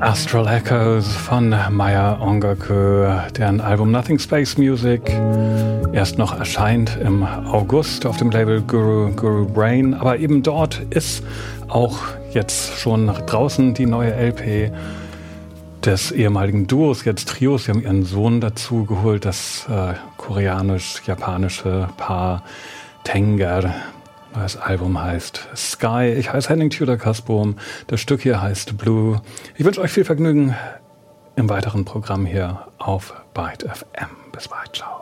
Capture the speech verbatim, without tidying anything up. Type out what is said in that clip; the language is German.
Astral Echoes von Maya Ongaku, deren Album Nothing Space Music erst noch erscheint im August auf dem Label Guru Guru Brain. Aber eben dort ist auch jetzt schon draußen die neue L P des ehemaligen Duos, jetzt Trios. Sie haben ihren Sohn dazu geholt, das äh, koreanisch-japanische Paar Tenger. Das Album heißt Sky. Ich heiße Henning Tudor Kasbohm. Das Stück hier heißt Blue. Ich wünsche euch viel Vergnügen im weiteren Programm hier auf Byte F M. Bis bald. Ciao.